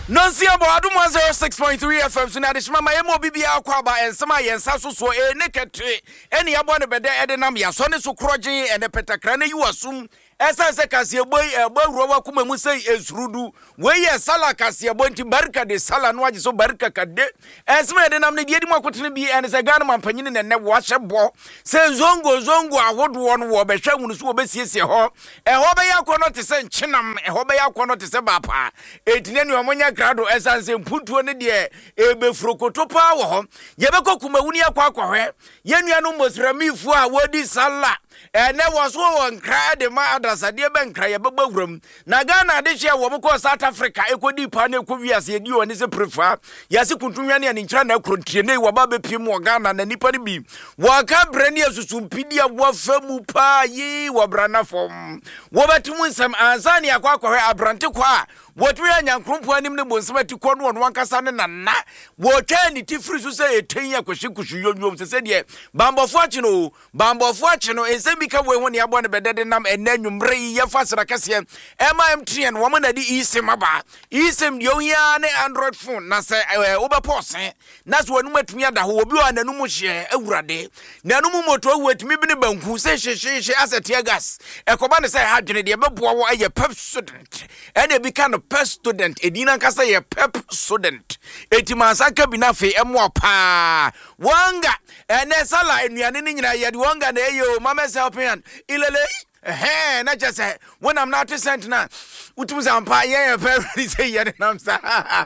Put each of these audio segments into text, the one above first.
Nonsi abo adum 106.3 FM so na de shima mayemo bibia akwa ba ensema yensa so nekete eni abo ne bede edenam ya so ne so kroje ene petakra ne yiwasum esa se kase boy ro wa kuma mu sei esrudu we ye sala kase bonti barka de sala no age so barka kade ensema edenam ne diedi mu akotene bi ene se Ghana mampanyine ne wo ahye bo se zongo ahodo no wo behwa hunu so obesiesie ho ho be yakono te se nchenam ho be yakono te se bapa etine ne omonya grado esanse mputuo ne de ebefrokoto pa wo ho yebekọ kumawuni akwakọhwe yenuanu mosramifu a wodi sala ene woso won kra de ma adasade be nkra yebegwuram na Ghana de hye wo mko South Africa ekodi pa na ekowiase yedi oni se prefa yase kuntunwa ne nkyira na akrontie ne wo ba bepiem wo Ghana na nipa ne bi wo ka brani asusumpidi abo famu pa yi wo brana fom wo betum nsam ansani akwakọhwe abrante kwa wotwe nyankrompo anim ne bonsemati kɔ no wankasa ne nana wotwa ni tifiri so sɛ etwen akwahyekushu yonwom sɛ de bambofo akye no ensembika we ho ne abo ne bedede nam enanwumre yefa sra kase MMTN wo na di isem aba isem de ohia ne Android phone na sɛ wobɛpɔse na so wanum atumi ada ho obi wa nanum hye awurade nanum moto awatumi bi ne banku sɛ hyehye asɛte gas ekoba ne sɛ hadwene de bɛboa wo aye pep student ene bi ka no pep student edina nkasa ye pep student etimansa kabina fe emo pa wanga ene sala enuane ni nyina ye de wanga na eyo mama selfian ilele na just say when I'm not sent na utum zampa ye pe say ye na msa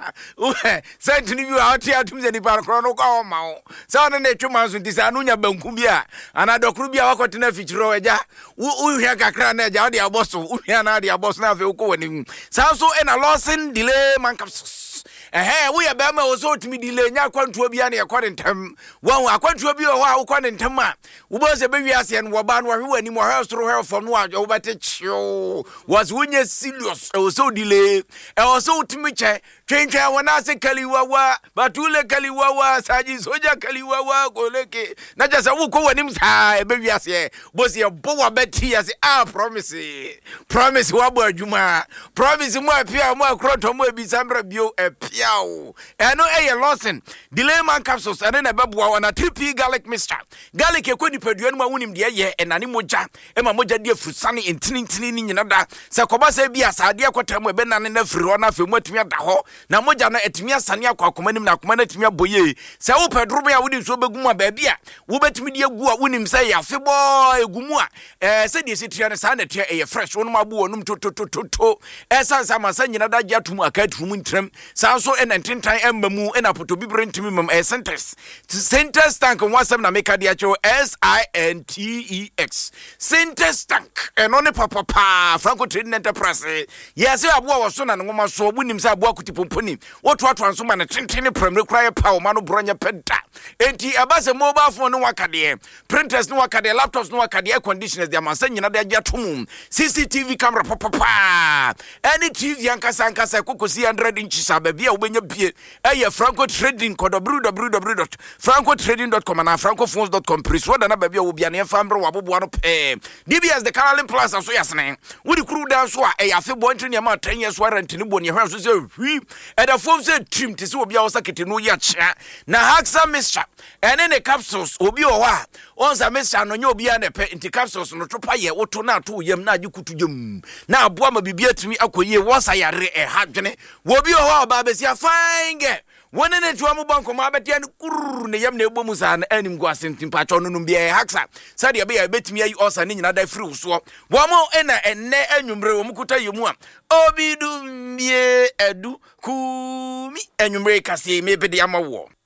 sent ni you out here tum ze ni par kro no kwa ma o sa na twuma so disa anu nya banku bia ana dokru bia wakote na fichiro eja uhia kakra na eja de aboso uhia na de aboso na fe uko wani sa so na losing delay man capsules we ya ba ma ozo timi delay nya kwantuo bia na ye kwarentam wan akwantuo bia ho a wo kwarentam a wo bo se be wiase no wo ba no hwe wani mo ha soro ha fo no a wo bete chio was wonye serious ozo delay ozo timi che twentwa wona se kaliwawa batule kaliwawa saji soja kaliwawa koleke na jasa wo ko wani msa e be wiase bo se bo wa beti ase promise wa bo adwuma promise mo apia mo akroto mo ebisambra bio piao eno eye losen delay man capsules ene na beboa wana 3p garlic mixture garlic ekoni paduan ma wonim de ye enane moja e ma moja de frusane entini ni nyina da se koba se bia saade akotam e be nane na firi ho na fe mo atumi ada ho na moja na atumi asane akwa nim na akoma na atumi aboye se wo pedro me a wodi so begum a ba bia wo betumi de egu a wonim se ya fe boy egumu a se de setria ne sa na tia e fresh wonum abo wonum to esansa masa nyina da gyatum akatum ntrem sanso enententan emmamu ena potobi brentimi mam centers tank wasem na meka dia cho SINTEX centers tank eno ne papa Franco Trading Enterprise yes abo wo so na ngoma so bunim se abo akutipomponi woto atwanso ma ne tentene premre kura pa o ma no bronya peda enti abase mobile phone no wakade printers no wakade laptops no wakade air conditioners dia mansa nyina da gyatum CCTV camera papa any TV ankasa kokosi 100 inches abia ubenya bie eye Franco Trading www.francotrading.com and francophones.com please wada na babia obia na fambre waboboa no pe DBS the Caroline Plaza so yasene wodi kru dan so a afi bontri ne ma 10 years warranty ne boni hwa so se hwi e da form se trim te se obia wo sakete no ya cha na haxa mixture ene ne capsules obi o hwa onza mixture no nya obia ne pe inti capsules no topa ye woto na to yam na agikutu yam na aboa ma bibia tumi akoye wosa yare hadwene wobi o hwa ba besia fine wona ne tuwa mu banko ma betia ne kurr ne yam ne ebomu sa na anim go asentim pa cho no no bia haxa sade be ya betimi ayi osa ne nyina da firi so wo mo ena enne anwumre wo mukuta yemu a obidum bie edu kumi anwumre kase me bede amawo